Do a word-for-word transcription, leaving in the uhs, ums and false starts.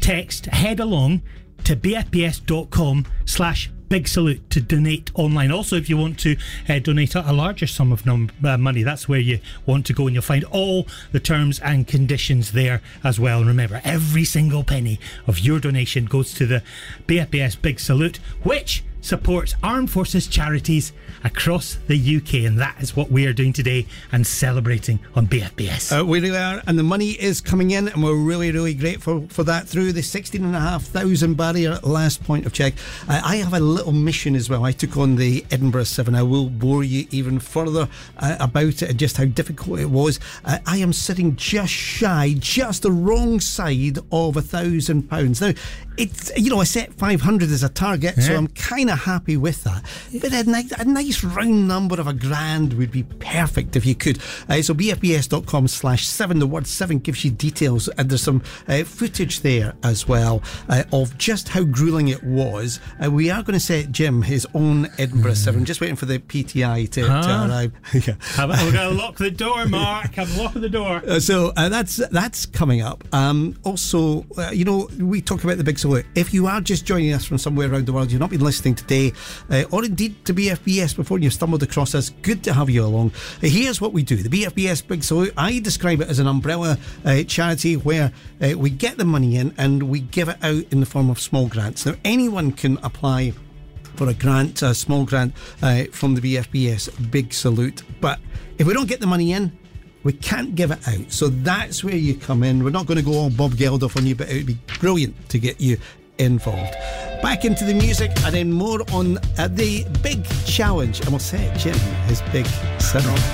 text head along to bfbs.com slash big salute to donate online. Also, if you want to uh, donate a, a larger sum of num- uh, money, that's where you want to go, and you'll find all the terms and conditions there as well. And remember, every single penny of your donation goes to the B F B S Big Salute, which supports armed forces charities across the U K, and that is what we are doing today and celebrating on B F B S. Uh, we really are, and the money is coming in, and we're really, really grateful for that. Through the sixteen and a half thousand barrier at last point of check. Uh, I have a little mission as well. I took on the Edinburgh Seven. I will bore you even further uh, about it and just how difficult it was. Uh, I am sitting just shy, just the wrong side of a thousand pounds. Now, it's, you know, I set five hundred as a target, yeah. so I'm kind of happy with that. But a, ni- a nice round number of a grand would be perfect if you could. Uh, so bfbs.com slash seven, the word seven gives you details, and there's some uh, footage there as well uh, of just how gruelling it was. Uh, we are going to set Jim his own Edinburgh mm. seven, just waiting for the P T I to, huh? to arrive. yeah. We're going to lock the door, Mark. I'm locking the door. Uh, so uh, that's that's coming up. Um, also, uh, you know, we talk about the Big Salute. If you are just joining us from somewhere around the world, you've not been listening today, uh, or indeed to B F B S before, and you've stumbled across us, good to have you along. Uh, here's what we do. The B F B S Big Salute, I describe it as an umbrella uh, charity where uh, we get the money in and we give it out in the form of small grants. Now, anyone can apply for a grant, a small grant uh, from the B F B S Big Salute, but if we don't get the money in, we can't give it out. So that's where you come in. We're not going to go all Bob Geldof on you, but it would be brilliant to get you involved. Back into the music, and then more on uh, the big challenge, and we'll set Jim his big seven.